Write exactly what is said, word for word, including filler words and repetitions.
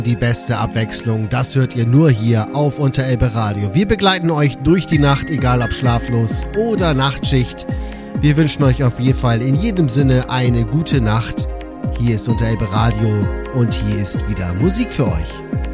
Die beste Abwechslung, das hört ihr nur hier auf Unterelbe Radio. Wir begleiten euch durch die Nacht, egal ob schlaflos oder Nachtschicht. Wir wünschen euch auf jeden Fall in jedem Sinne eine gute Nacht. Hier ist Unterelbe Radio und hier ist wieder Musik für euch.